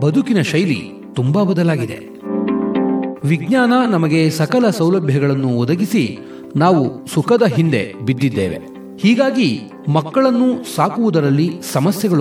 ಬದುಕಿನ ಶೈಲಿ ತುಂಬಾ ಬದಲಾಗಿದೆ. ವಿಜ್ಞಾನ ನಮಗೆ ಸಕಲ ಸೌಲಭ್ಯಗಳನ್ನು ಒದಗಿಸಿ ನಾವು ಸುಖದ ಹಿಂದೆ ಬಿದ್ದಿದ್ದೇವೆ. ಹೀಗಾಗಿ ಮಕ್ಕಳನ್ನು ಸಾಕುವುದರಲ್ಲಿ ಸಮಸ್ಯೆಗಳು